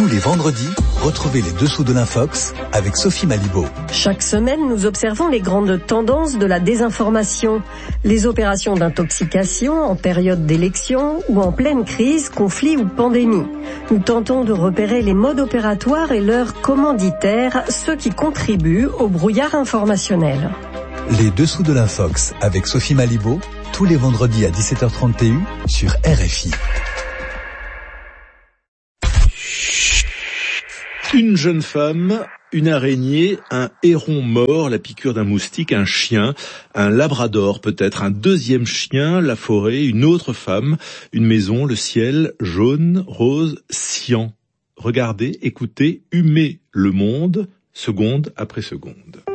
Tous les vendredis, retrouvez les dessous de l'Infox avec Sophie Malibaud. Chaque semaine, nous observons les grandes tendances de la désinformation, les opérations d'intoxication en période d'élection ou en pleine crise, conflit ou pandémie. Nous tentons de repérer les modes opératoires et leurs commanditaires, ceux qui contribuent au brouillard informationnel. Les dessous de l'Infox avec Sophie Malibaud, tous les vendredis à 17h30 TU sur RFI. Une jeune femme, une araignée, un héron mort, la piqûre d'un moustique, un chien, un labrador peut-être, un deuxième chien, la forêt, une autre femme, une maison, le ciel, jaune, rose, cyan. Regardez, écoutez, humez le monde, seconde après seconde.